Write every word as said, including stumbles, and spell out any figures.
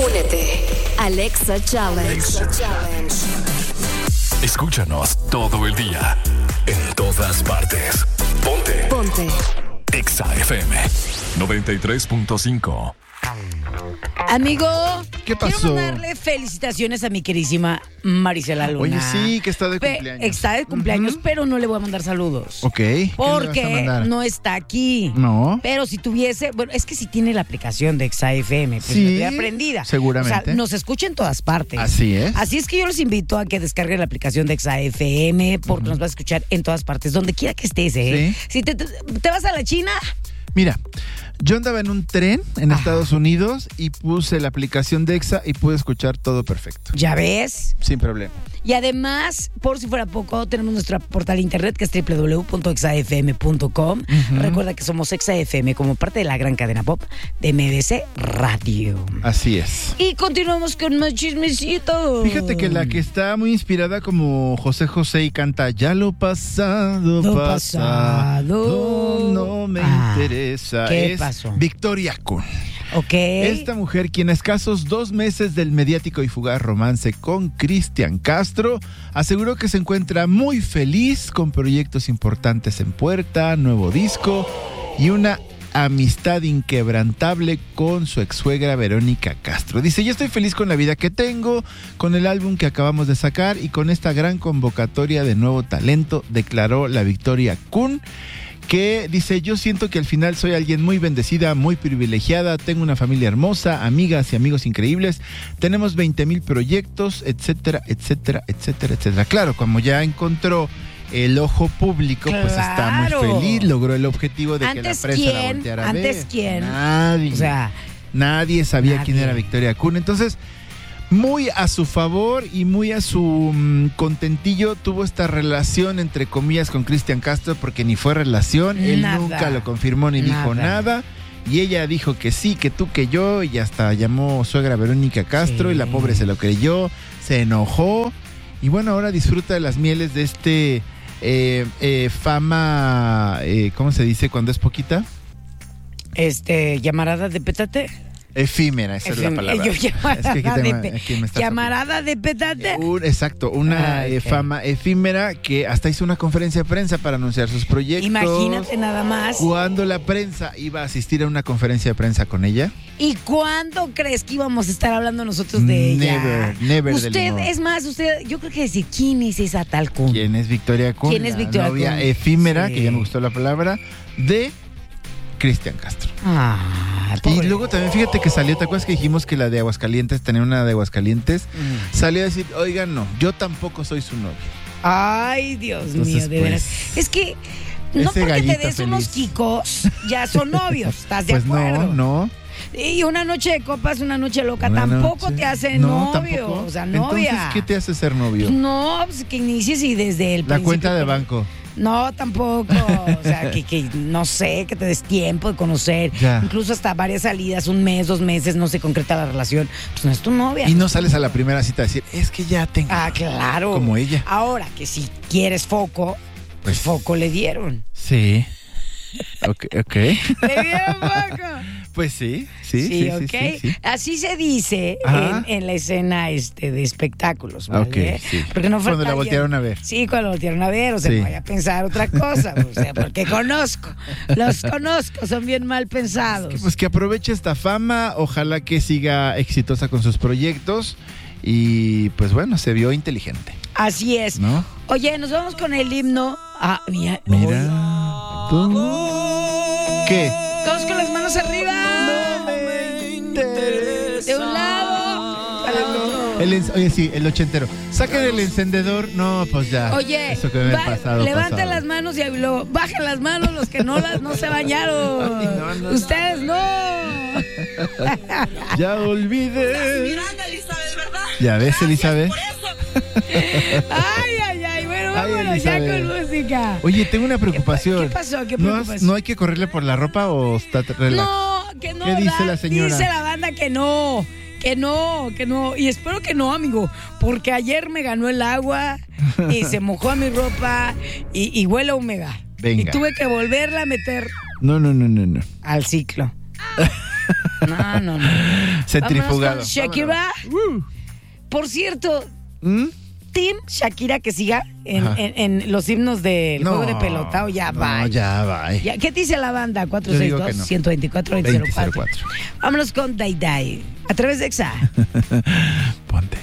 Únete. Alexa Challenge. Alexa Challenge. Escúchanos todo el día, en todas partes. Ponte. Ponte. Exa F M noventa y tres punto cinco. Amigo, ¿qué pasó? Quiero mandarle felicitaciones a mi queridísima Marisela Luna. Oye, sí, que está de Pe- cumpleaños. Está de cumpleaños, Uh-huh. pero no le voy a mandar saludos. Ok. ¿qué le vas a Porque mandar? no está aquí. No. Pero si tuviese, bueno, es que si tiene la aplicación de Exa F M, pues Sí, la tuviera aprendida. seguramente. O sea, nos escucha en todas partes. Así es. Así es que yo los invito a que descarguen la aplicación de Exa F M porque nos va a escuchar en todas partes, donde quiera que estés, ¿eh? Sí. Si te, te, te vas a la China, Mira, yo andaba en un tren en Ajá. Estados Unidos y puse la aplicación de Exa y pude escuchar todo perfecto. ya ves. Sin problema. Y además, por si fuera poco, tenemos nuestro portal de internet que es doble u doble u doble u punto exa f m punto com. Uh-huh. Recuerda que somos Exa F M como parte de la gran cadena pop de M B C Radio. Así es. Y continuamos con más chismecitos. Fíjate que la que está muy inspirada como José José y canta Ya lo pasado, Lo pasado, pasado. no me Ah, interesa. ¿qué es pasó? Victoria Kun. Ok. Esta mujer, quien a escasos dos meses del mediático y fugaz romance con Cristian Castro, aseguró que se encuentra muy feliz con proyectos importantes en puerta, nuevo disco y una amistad inquebrantable con su ex-suegra Verónica Castro. Dice, yo estoy feliz con la vida que tengo, con el álbum que acabamos de sacar y con esta gran convocatoria de nuevo talento, declaró la Victoria Kun, que dice, yo siento que al final soy alguien muy bendecida, muy privilegiada, tengo una familia hermosa, amigas y amigos increíbles, tenemos veinte mil proyectos, etcétera, etcétera, etcétera, etcétera. Claro, como ya encontró el ojo público, pues está muy Claro. feliz, logró el objetivo de que la ¿Antes prensa la quién? volteara a ¿Antes ver. quién? Nadie. O sea, Nadie sabía nadie. quién era Victoria Kun. Entonces, muy a su favor y muy a su mm, contentillo tuvo esta relación, entre comillas, con Cristian Castro, porque ni fue relación, él Nada. nunca lo confirmó ni dijo Nada. nada. Y ella dijo que sí, que tú, que yo, y hasta llamó suegra Verónica Castro, Sí. y la pobre se lo creyó, se enojó. Y bueno, ahora disfruta de las mieles de este eh, eh, fama, eh, ¿cómo se dice cuando es poquita? este, llamarada de pétate. Efímera, esa es la Efim- palabra. Yo, llamarada, Es que aquí de, tengo- pe- aquí me está llamarada de pétate. Un- exacto, una Ah, eh, ok. fama efímera que hasta hizo una conferencia de prensa para anunciar sus proyectos. Imagínate nada más. Cuando la prensa iba a asistir a una conferencia de prensa con ella. ¿Y cuándo crees que íbamos a estar hablando nosotros de ella? Never, never del Usted, limón. es más, usted, yo creo que decir, ¿quién es esa tal Kun? ¿Quién es Victoria Kun? ¿Quién es La Victoria novia Kun? efímera, Sí. que ya me gustó la palabra, de Cristian Castro. Ah, Y pobre. luego también fíjate que salió, ¿te acuerdas que dijimos que la de Aguascalientes, tenía una de Aguascalientes? Mm. Salió a decir, oigan, no, yo tampoco soy su novio. Ay, Dios Entonces, mío, de pues, veras. Es que no ese porque te gallito des feliz. unos quicos, ya son novios, ¿estás de Pues acuerdo? no, no. Y una noche de copas, una noche loca, Una tampoco noche. te hace No, novio, tampoco. o sea, novia. Entonces, ¿qué te hace ser novio? No, pues que inicies y desde el La principio cuenta de con- banco. No, tampoco. O sea, que, que no sé, que te des tiempo de conocer. Ya. Incluso hasta varias salidas, un mes, dos meses, no se concreta la relación. Pues no es tu novia. Y no sales a la primera cita a decir, es que ya tengo. Ah, claro. Como ella. Ahora que si quieres foco, pues Pues- foco le dieron. Sí. Ok, ok. ¿Le dieron foco? Pues sí, sí, Sí, sí, sí, ok. sí, sí. Así se dice Ajá. en, en la escena este, de espectáculos, ¿vale? Ok, sí. Porque no fue Cuando la alguien- voltearon a ver. Sí, cuando la voltearon a ver, o sea, Sí. no vaya a pensar otra cosa, o sea, porque conozco, los conozco, son bien mal pensados. Pues que aproveche esta fama, ojalá que siga exitosa con sus proyectos y pues bueno, se vio inteligente, Así es. ¿no? Oye, nos vamos con el himno. Ah, mira. Mira. Tú. ¿Qué? Todos con las manos arriba. De un lado para el otro. El en- oye, sí, el ochentero. Saquen el encendedor. No, pues ya. Oye, Eso que me va- ha pasado. levanten pasado. las manos y luego bajen las manos los que no las no se bañaron. Ay, no, no, Ustedes no. Ya olvidé. Miranda, Elizabeth, ¿verdad? Ya ves, Elizabeth. Ay, ay, ay. Bueno, Ay, vámonos ya Elizabeth. con música. Oye, tengo una preocupación. ¿Qué pasó? ¿Qué ¿No, has- preocupación? ¿No hay que correrle por la ropa o está relax? No, que no. ¿Qué dice ¿verdad? la señora? Dice la banda que no. Que no, que no. Y espero que no, amigo. Porque ayer me ganó el agua y se mojó mi ropa y, y huele a humedad. Venga. Y tuve que volverla a meter No, no, no, no, no. al ciclo. No, no, no. Centrifugado. Vámonos con Shakira. Uh. Por cierto, ¿Mm? Team Shakira que siga en, en, en los himnos del No, juego de pelota o ya no, va. ya va. Ya, ¿qué dice la banda? cuatro Yo seis digo dos, que no. uno dos cuatro, dos cero cuatro. veinte cero cuatro. Vámonos con Day Day. A través de Exa. Ponte.